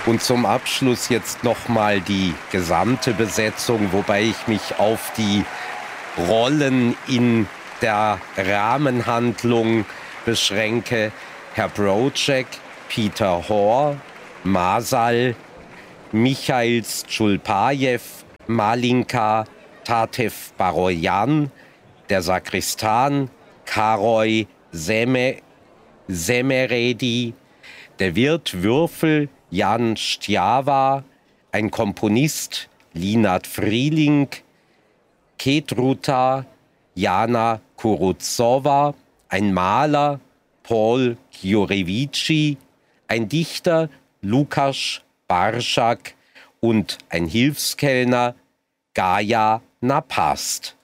Und zum Abschluss jetzt nochmal die gesamte Besetzung, wobei ich mich auf die Rollen in der Rahmenhandlung beschränke. Herr Brojack, Peter Hoare, Masal, Michail Stschulpajew, Malinka, Tatev Barojan, der Sakristan, Karoy Semeredi, der Wirt Würfel, Jan Stjawa, ein Komponist, Linard Frieling, Ketruta, Jana Kuruzowa, ein Maler, Paul Giorevici, ein Dichter, Lukasz Barschak und ein Hilfskellner, Gaja Napast.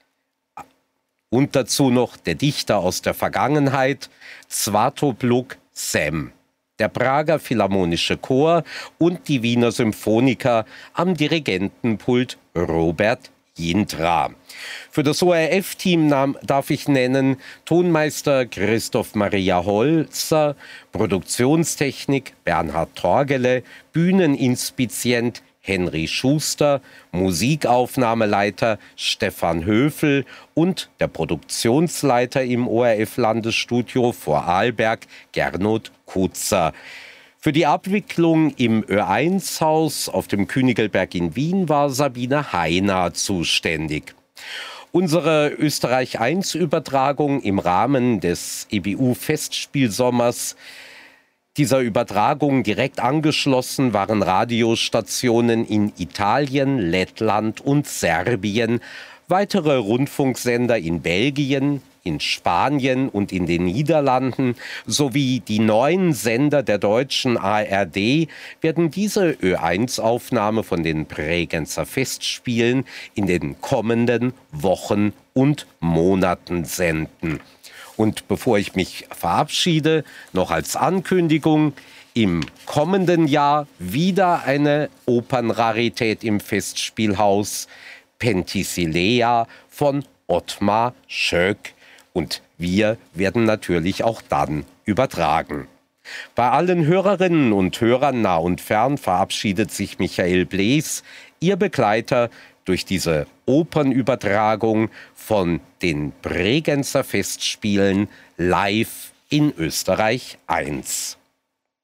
Und dazu noch der Dichter aus der Vergangenheit, Svatopluk Sem, der Prager Philharmonische Chor und die Wiener Symphoniker am Dirigentenpult Robert Jindra. Für das ORF-Team darf ich nennen Tonmeister Christoph Maria Holzer, Produktionstechnik Bernhard Torgele, Bühneninspizient Henry Schuster, Musikaufnahmeleiter Stefan Höfel und der Produktionsleiter im ORF-Landesstudio Vorarlberg Gernot Kutzer. Für die Abwicklung im Ö1-Haus auf dem Königelberg in Wien war Sabine Heiner zuständig. Unsere Österreich-1-Übertragung im Rahmen des EBU-Festspielsommers, dieser Übertragung direkt angeschlossen waren Radiostationen in Italien, Lettland und Serbien, weitere Rundfunksender in Belgien, in Spanien und in den Niederlanden sowie die 9 Sender der deutschen ARD werden diese Ö1-Aufnahme von den Bregenzer Festspielen in den kommenden Wochen und Monaten senden. Und bevor ich mich verabschiede, noch als Ankündigung, im kommenden Jahr wieder eine Opernrarität im Festspielhaus, Penthesilea von Ottmar Schöck. Und wir werden natürlich auch dann übertragen. Bei allen Hörerinnen und Hörern nah und fern verabschiedet sich Michael Blees, Ihr Begleiter durch diese Opernübertragung von den Bregenzer Festspielen live in Österreich 1.